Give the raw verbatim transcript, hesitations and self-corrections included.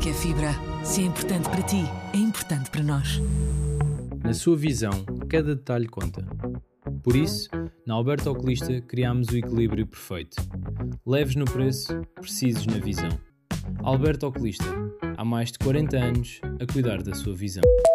que é fibra. Se é importante para ti, é importante para nós. Na sua visão, cada detalhe conta. Por isso, na Alberto Oculista criámos o equilíbrio perfeito. Leves no preço, precisos na visão. Alberto Oculista, há mais de quarenta anos a cuidar da sua visão.